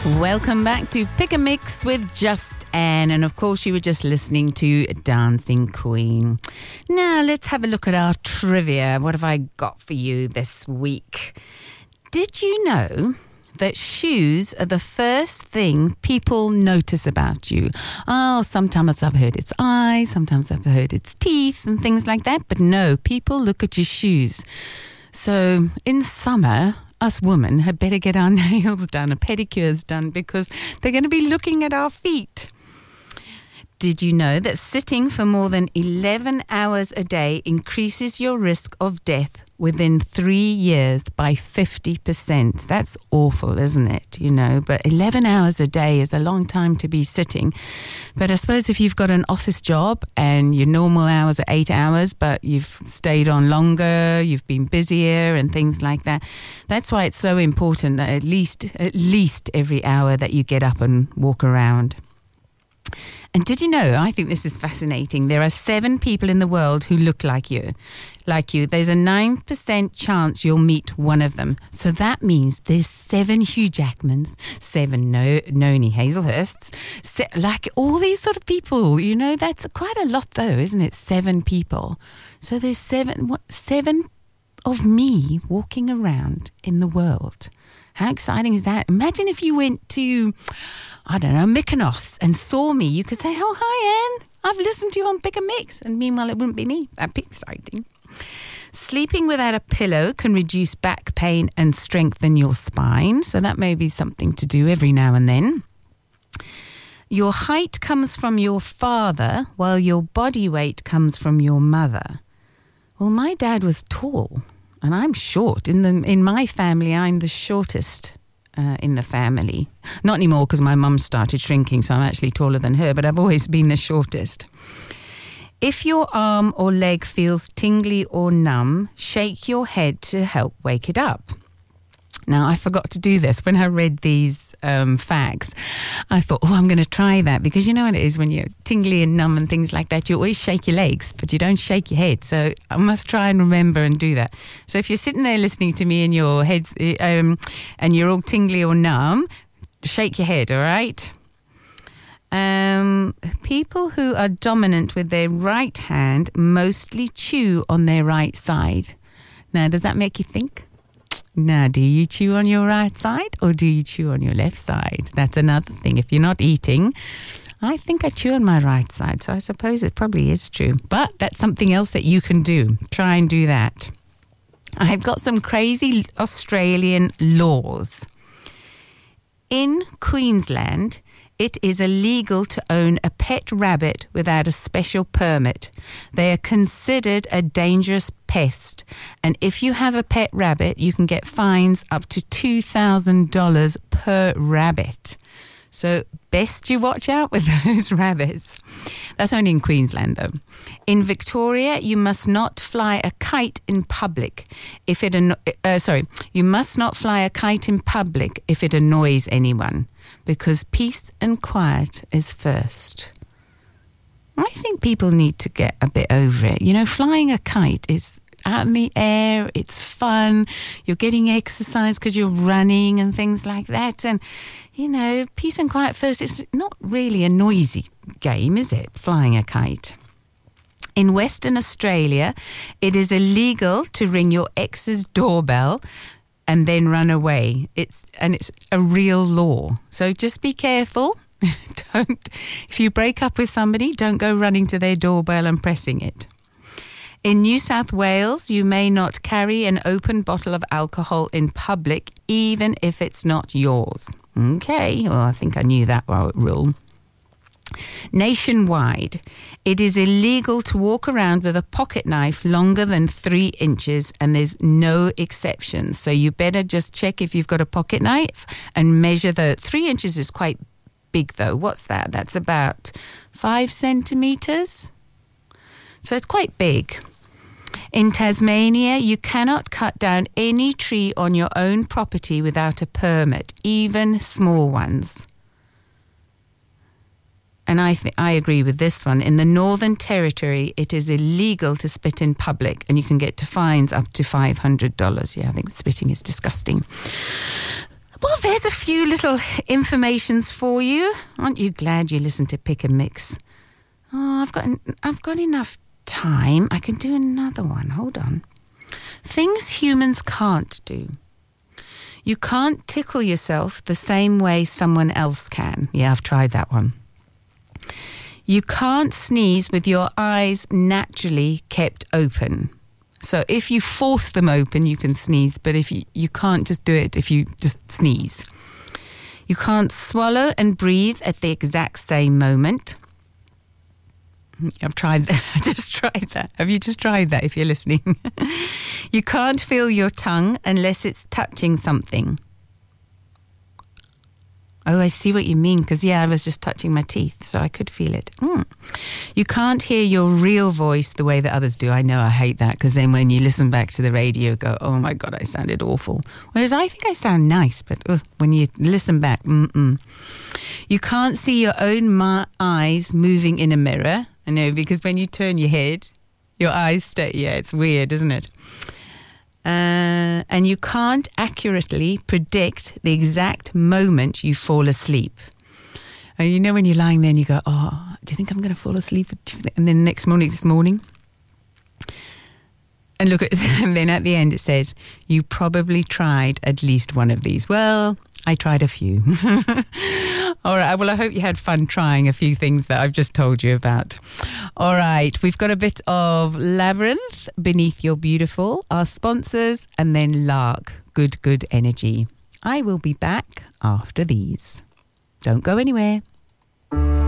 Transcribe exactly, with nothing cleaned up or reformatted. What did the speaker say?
Welcome back to Pick a Mix with Just Anne. And of course, you were just listening to Dancing Queen. Now, let's have a look at our trivia. What have I got for you this week? Did you know that shoes are the first thing people notice about you? Oh, sometimes I've heard it's eyes, sometimes I've heard it's teeth and things like that. But no, people look at your shoes. So in summer, us women had better get our nails done, our pedicures done, because they're going to be looking at our feet. Did you know that sitting for more than eleven hours a day increases your risk of death within three years by fifty percent? That's awful, isn't it? You know, but eleven hours a day is a long time to be sitting. But I suppose if you've got an office job and your normal hours are eight hours, but you've stayed on longer, you've been busier and things like that, that's why it's so important that at least, at least every hour that you get up and walk around. And did you know, I think this is fascinating, there are seven people in the world who look like you. Like you. There's a nine percent chance you'll meet one of them. So that means there's seven Hugh Jackmans, seven no- Noni Hazelhursts, se- like all these sort of people. You know, that's quite a lot though, isn't it? Seven people. So there's seven, what, seven of me walking around in the world. How exciting is that? Imagine if you went to, I don't know, Mykonos and saw me. You could say, oh, hi, Anne. I've listened to you on Pick a Mix. And meanwhile, it wouldn't be me. That'd be exciting. Sleeping without a pillow can reduce back pain and strengthen your spine. So that may be something to do every now and then. Your height comes from your father, while your body weight comes from your mother. Well, my dad was tall. And I'm short. In the in my family, I'm the shortest uh, in the family. Not anymore because my mum started shrinking, so I'm actually taller than her, but I've always been the shortest. If your arm or leg feels tingly or numb, shake your head to help wake it up. Now, I forgot to do this. When I read these um, facts, I thought, oh, I'm going to try that. Because you know what it is when you're tingly and numb and things like that, you always shake your legs, but you don't shake your head. So I must try and remember and do that. So if you're sitting there listening to me and your head's, um, and you're all tingly or numb, shake your head, all right? Um, people who are dominant with their right hand mostly chew on their right side. Now, does that make you think? Now, do you chew on your right side or do you chew on your left side? That's another thing. If you're not eating, I think I chew on my right side, so I suppose it probably is true. But that's something else that you can do. Try and do that. I've got some crazy Australian laws. In Queensland, it is illegal to own a pet rabbit without a special permit. They are considered a dangerous pest. And if you have a pet rabbit, you can get fines up to two thousand dollars per rabbit. So best you watch out with those rabbits. That's only in Queensland, though. In Victoria, you must not fly a kite in public if it anno- uh, sorry, you must not fly a kite in public if it annoys anyone, because peace and quiet is first. I think people need to get a bit over it. You know, flying a kite is out in the air, it's fun, you're getting exercise because you're running and things like that. And, you know, peace and quiet first, it's not really a noisy game, is it, flying a kite? In Western Australia, it is illegal to ring your ex's doorbell and then run away. It's and it's a real law. So just be careful. Don't, if you break up with somebody, don't go running to their doorbell and pressing it. In New South Wales, you may not carry an open bottle of alcohol in public, even if it's not yours. Okay, well, I think I knew that rule. Nationwide, it is illegal to walk around with a pocket knife longer than three inches, and there's no exceptions. So you better just check if you've got a pocket knife and measure the three inches is quite big, though. What's that? That's about five centimeters. So it's quite big. In Tasmania, you cannot cut down any tree on your own property without a permit, even small ones. And I th- I agree with this one. In the Northern Territory, it is illegal to spit in public, and you can get to fines up to five hundred dollars. Yeah, I think spitting is disgusting. Well, there's a few little informations for you. Aren't you glad you listened to Pick and Mix? Oh, I've got I've got enough time. I can do another one. Hold on. Things humans can't do. You can't tickle yourself the same way someone else can. Yeah, I've tried that one. You can't sneeze with your eyes naturally kept open. So if you force them open, you can sneeze, but if you, you can't just do it if you just sneeze. You can't swallow and breathe at the exact same moment. I've tried that. I just tried that. Have you just tried that if you're listening? You can't feel your tongue unless it's touching something. Oh, I see what you mean, because, yeah, I was just touching my teeth, so I could feel it. Mm. You can't hear your real voice the way that others do. I know, I hate that, because then when you listen back to the radio, you go, oh, my God, I sounded awful. Whereas I think I sound nice, but uh, when you listen back, mm-mm. You can't see your own ma- eyes moving in a mirror. I know, because when you turn your head, your eyes stay. Yeah, it's weird, isn't it? Uh, and you can't accurately predict the exact moment you fall asleep. And you know when you're lying there and you go, oh, do you think I'm going to fall asleep? And then the next morning, this morning, and look at, and then at the end it says, you probably tried at least one of these. Well, I tried a few. All right. Well, I hope you had fun trying a few things that I've just told you about. All right. We've got a bit of Labyrinth, Beneath Your Beautiful, our sponsors, and then Lark, Good, Good Energy. I will be back after these. Don't go anywhere.